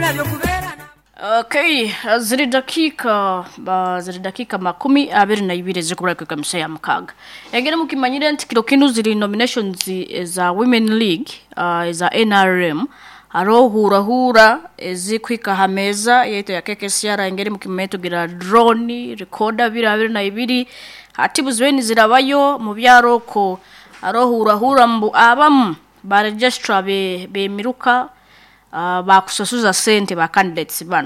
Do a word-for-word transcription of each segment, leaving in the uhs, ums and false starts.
Okay, ziri dakika ba ziri dakika makumi abiri na ibiri zikubura kwa mseya mkaga. Egere mukimanyire nti kilo kinu ziri nominations za Women League uh, za N R M aro hura hura zikwika hameza yeto ya keke siara engere mukimeto gira drone recorder bira abiri na ibiri hatibu zweni zirabayo mu byaroko aro hura hura mbu abamu ba registra be be miruka uh, bakusasuza sente ba candidates bana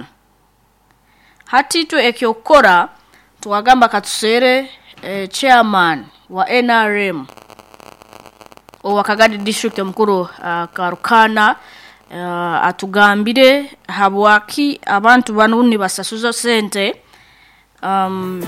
hati tu ekyokora tuwagamba katusere eh, chairman wa N R M o Kagadi district mkuru uh, Karukana uh, atugambire habwaki abantu banuni basasuza sente um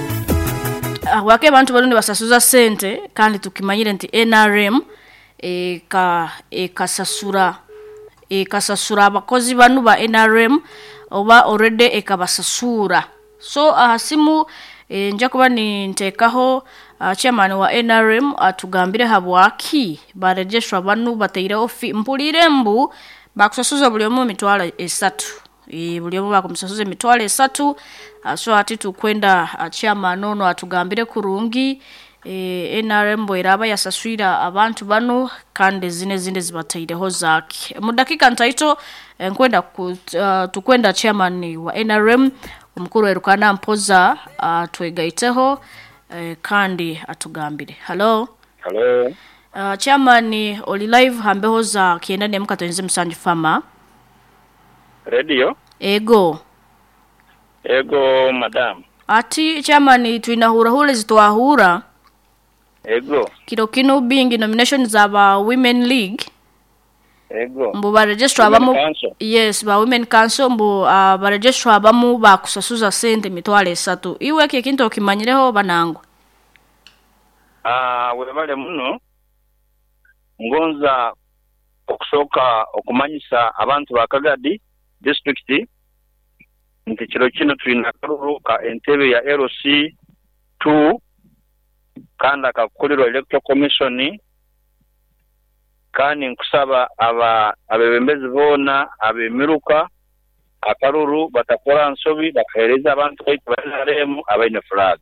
habwaki abantu banuni basasuza sente kandi tukimanyire nti N R M e ka e kasasura e kasasura abakozi banu ba N R M oba already ekabasasura so ahasimu e, nja kuba ni ntekaho uh, chairman wa N R M atugambire habwaki ba registra banu batayira ofi mpulire mbu bakusasuza buli omu mitwalo esatu e buli omu bakumsasuza mitwalo esatu uh, so ati tukwenda uh, chairman ono atugambire kurungi e, N R M boiraba yasaswira abantu banu kandi zine zinde zibataireho zaki mu dakika ntaito nkwenda uh, tukwenda chairman wa N R M umukuru erukana mpoza uh, twegaiteho uh, kandi atugambire. Hello. Hello. Uh, chairman oli live hambeho za kienda ne mkatonze msanju fama. Radio? Ego. Ego madam. Ati chairman tuina hura hule zitwahura. Ego. Kilo kino being nomination za ba Women League. Ego. Mbu ba registra abamu yes ba Women Council mbu uh, ba registra abamu ba kusasuza sente mitwale esatu. Iwe ke kinto okimanyireho banangu. Ah, uh, webale muno ngonza okusoka okumanyisa abantu ba Kagadi district nti kiro kino tulina kalulu ka entebe ya L C two kanda kakuliro electoral commission kani nkusaba aba abebembezi bona abemiruka akaruru batakora nsobi bakahereza abantu bayitaremu abaine flag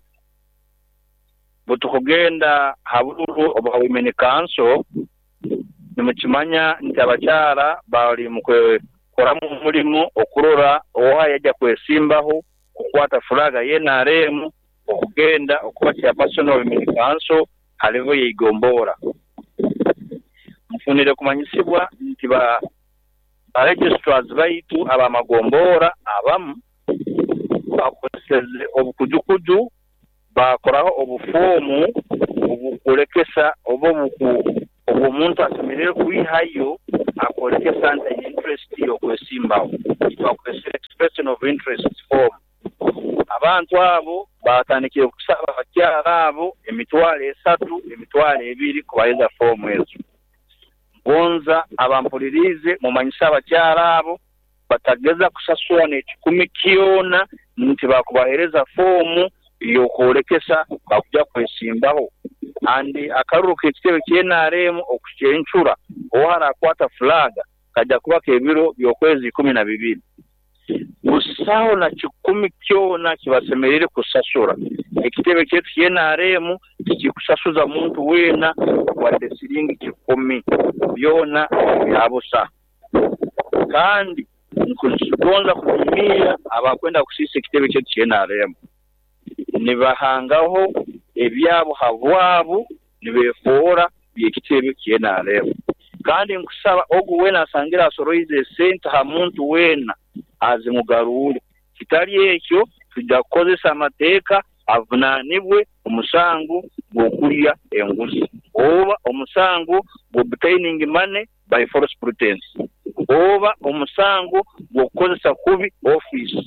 butukugenda haburu oba Women Council nimukimanya nti abakyara bali mukwe koramu mulimo okurora owa yajja kwesimbaho kukwata flag ya N R M okugenda okubacha personal Women Council halevo yigombora mfunire kumanyisibwa nti ba registrars baitu aba magombora abamu bakozese obukujukuju bakoraho obufomu obukulekesa obubuku obumuntu asemerere kuihayo akolekesa nta interest yo kwesimbaho bakozese expression of interest form abantu abo batanikiye kusaba bakyara abo emitwalo esatu emitwalo ebiri kubayeza form ezo bonza abampulirize mu manyisa abakyara abo batageza kusasula n'ekikumi kiona nti bakubahereza form yokolekesa bakujja kwesimbaho andi akaruka ekitebe N R M okucyenchura ohara akwata flag kajja kuba kebiro byokwezi kumi na bibiri usaho na kikumi kiona kibasemerere kusasura ekitebe kyetu N R M kikusasuza muntu wena wa desiringi kikumi byona yabusa kandi nkuzigonza kumira abakwenda kusisa ekitebe kyetu N R M nibahangaho ebyabo habwabo nibefora byekitebe N R M kandi nkusaba ogu wena asangira asoroize sente ha muntu wena azimugarure kitali ekyo tujja kukozesa amateeka avunanibwe omusangu gwokulya enguzi oba omusangu gwo-obtaining money by false pretense oba omusangu gwokukozesa kubi office.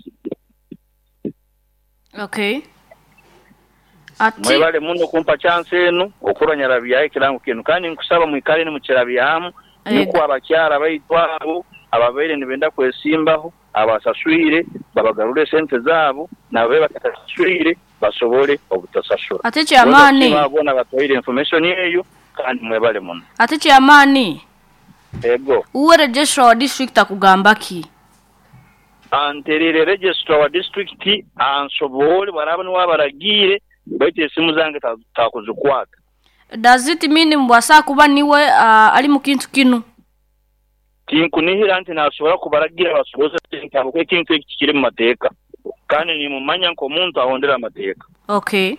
Okay. Ati mwebale muno kumpa chance eno okuranyala byaye kirango kinu kandi nkusaba mwikale ni mukirabyamu niko abakyara bayitwabo ababeire nibenda kwesimbaho abasaswire babagarure sente zabo nabe batasaswire basobole obutasasura ate kyamani babona batoire information yeyo kandi mwebale muno ate kyamani ego uwe registra wa district akugamba ki anterere registra wa district ansobole barabani wabaragire baite simu zange takuzikwata. Does it mean mbwasa kuba niwe uh, ali mu kintu kinu? Tinkunihira nti nasobola kubaragira basoboza ntabwo kwe kintu kikiri mu mateka kandi ni mumanya ko muntu ahondera amateka. Okay.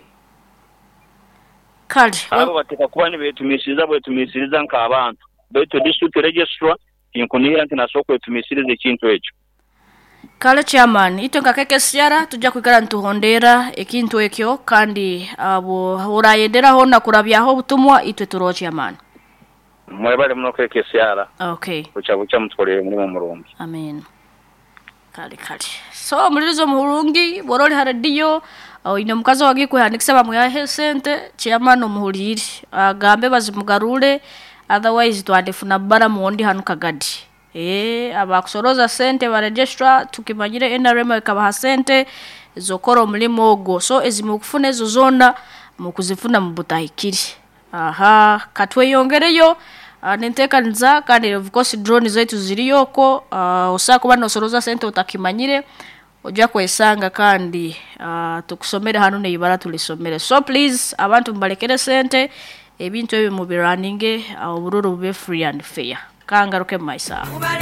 Kali abo bateka kuba ni betumishiriza betumishiriza nk'abantu beto district registrar tinkunihira nti nasobola kwetumishiriza ikintu ekyo. Kale chairman ito ngakeke siara tujja kwikala ntuhondera ekintu ekyo kandi abo urayenderaho nakurabyaho butumwa itwe turo chairman. Mwebale muno keke siara. Okay. Kucha bucha mutkolere muri mu murungi. Amen. Kale kale. So mulirizo muhurungi borori haradiyo au ine mukazo wagi kuhandikisa bamwe ya sente chairman omuhuriri agambe bazimugarure otherwise twadefuna bara muondi hanu kagadi. Eh abakusoroza sente ba registra tukimanyire N R M ikabaha sente zokora mulimo ogo so ezimukufuna ezo zona mukuzifuna mubutahikiri. Aha katwe yongereyo uh, nenteka nza kandi of course drone zetu ziriyoko uh, osako bano soroza sente utakimanyire oja kwesanga kandi uh, tukusomere hano ne ibara tulisomere. So please abantu mbalekere sente ebintu ebi mubiraninge obururu bube free and fair. Kangaruke maisa.